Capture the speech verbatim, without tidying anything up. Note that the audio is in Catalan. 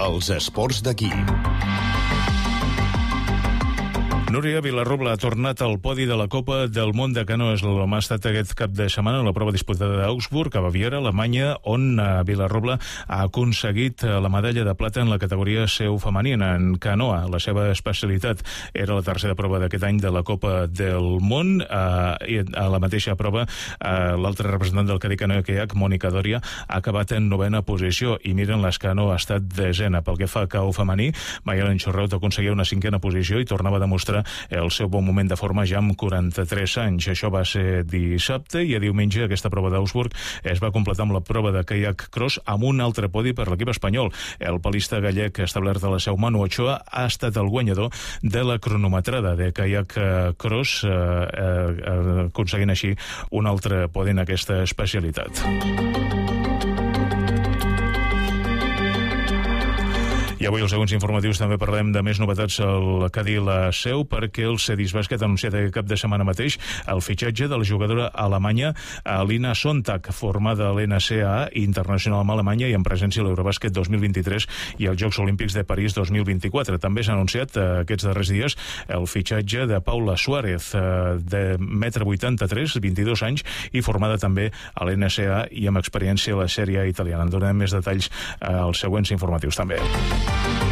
Els esports d'aquí. Núria Vilarrobla ha tornat al podi de la Copa del Món de Canoa. Ha estat aquest cap de setmana la prova disputada d'Augsburg, a Baviera, Alemanya, on Vilarrobla ha aconseguit la medalla de plata en la categoria seu femenina en canoa. La seva especialitat era la tercera prova d'aquest any de la Copa del Món. I a la mateixa prova, l'altre representant del Cadí Canoa Kayak, Mònica Dòria, ha acabat en novena posició. I miren, l'Escano ha estat desena. Pel que fa a cau femení, Mayalen Xorraut aconseguia una cinquena posició i tornava a demostrar el seu bon moment de forma ja amb quaranta-tres anys. Això va ser dissabte, i a diumenge aquesta prova d'Augsburg es va completar amb la prova de kayak cross amb un altre podi per l'equip espanyol. El palista gallec establert a la seu, Manu Ochoa, ha estat el guanyador de la cronometrada de kayak cross, eh, eh, aconseguint així un altre podi en aquesta especialitat. I avui als segons informatius també parlem de més novetats al Cadí la Seu, perquè el Cedis Bàsquet ha anunciat aquest cap de setmana mateix el fitxatge de la jugadora alemanya Alina Sonntag, formada a l'N C A A internacional amb Alemanya i en presència a l'Eurobàsquet dos mil vint-i-tres i als Jocs Olímpics de París dos mil vint-i-quatre. També s'ha anunciat eh, aquests darrers dies el fitxatge de Paula Suárez, eh, de un vuitanta-tres metres, vint-i-dos anys, i formada també a l'N C A A i amb experiència a la Sèrie A italiana. En donem més detalls eh, als següents informatius també.